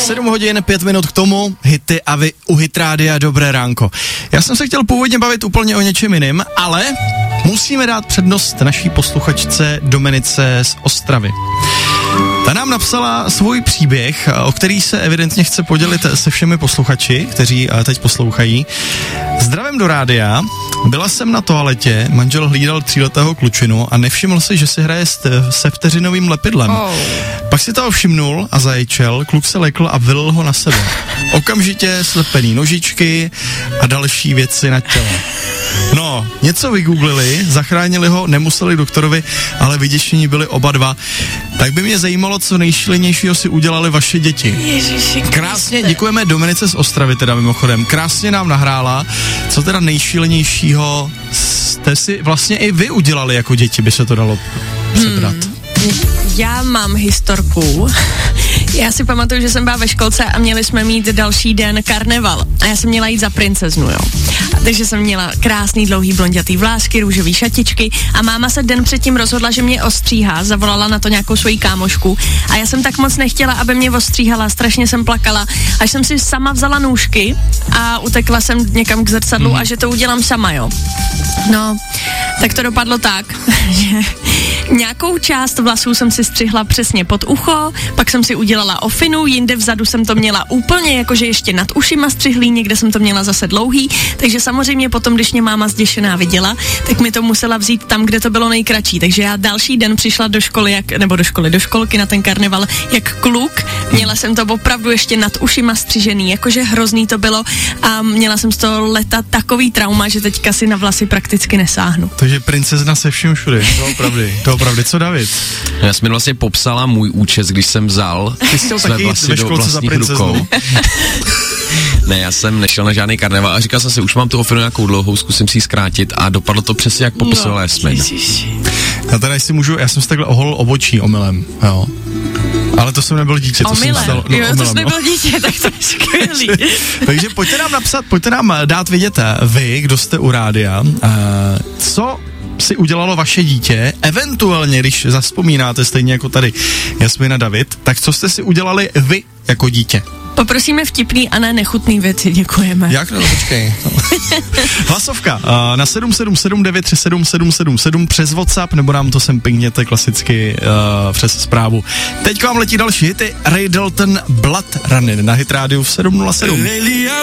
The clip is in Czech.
7 hodin, 5 minut k tomu, hity a vy u Hit Rádia, dobré ránko. Já jsem se chtěl původně bavit úplně o něčem jiným, ale musíme dát přednost naší posluchačce Dominice z Ostravy. Ta nám napsala svůj příběh, o který se evidentně chce podělit se všemi posluchači, kteří teď poslouchají. Zdravím do rádia, byla jsem na toaletě, manžel hlídal 3letého klučinu a nevšiml si, že si hraje se vteřinovým lepidlem. Pak si toho všimnul a zaječel, kluk se lekl a vylil ho na sebe. Okamžitě slepený nožičky a další věci na těle. No, něco vygooglili, zachránili ho, nemuseli doktorovi, ale vyděšení byli oba dva. Tak by mě zajímalo, co nejšílenějšího si udělali vaše děti. Ježiši, krásně, děkujeme Dominice z Ostravy teda mimochodem, krásně nám nahrála, co teda nejšílenějšího jste si vlastně i vy udělali jako děti, by se to dalo přebrat. Já mám historku. Já si pamatuju, že jsem byla ve školce a měli jsme mít další den karneval. A já jsem měla jít za princeznu, jo. Takže jsem měla krásný dlouhý blondětý vlásky, růžový šatičky a máma se den předtím rozhodla, že mě ostříhá, zavolala na to nějakou svoji kámošku a já jsem tak moc nechtěla, aby mě ostříhala, strašně jsem plakala, až jsem si sama vzala nůžky a utekla jsem někam k zrcadlu a že to udělám sama, jo. No, tak to dopadlo tak, že nějakou část vlasů jsem si střihla přesně pod ucho, pak jsem si udělala ofinu, jinde vzadu jsem to měla úplně jakože ještě nad ušima střihlý, někde jsem to měla zase dlouhý, takže samozřejmě potom, když mě máma zděšená viděla, tak mi to musela vzít tam, kde to bylo nejkratší, takže já další den přišla do školy, do školky na ten karneval jak kluk, měla jsem to opravdu ještě nad ušima střižený, jakože hrozný to bylo a měla jsem z toho leta takový trauma, že teďka si na vlasy prakticky nesáhnu. Takže princezna se vším všude, to opravdu, co David? Já jsem mi vlastně popsala můj účes, když jsem vzal své vlasy do vlastních rukou. Ne, já jsem nešel na žádný karneval a říkal jsem si, už mám tu ofinu nějakou dlouhou, zkusím si ji zkrátit a dopadlo to přesně, jak popisovala Jasmin. Já teda, jestli můžu, já jsem si takhle oholil obočí omylem, jo. Ale to jsem nebyl dítě, to jsem stalo. No, jo, to jsem nebyl dítě, tak to je skvělý. Takže pojďte nám napsat, pojďte nám dát vědět vy, kdo jste u rádia, co si udělalo vaše dítě, eventuálně, když zavzpomínáte stejně jako tady Jasmin a David, tak co jste si udělali vy jako dítě? Poprosíme vtipný a ne nechutný věci, děkujeme. Jak? No, počkej. Hlasovka na 777937777 přes WhatsApp, nebo nám to sem pingněte klasicky přes zprávu. Teď vám letí další hity, Ray Dalton, Blood Running na Hit Rádiu v 707.